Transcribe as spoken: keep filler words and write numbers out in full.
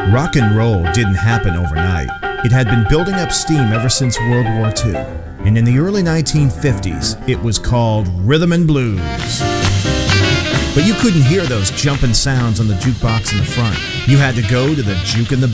Rock and roll didn't happen overnight. It had been building up steam ever since World War Two, and in the early nineteen fifties, it was called rhythm and blues. But you couldn't hear those jumping sounds on the jukebox in the front. You had to go to the juke in the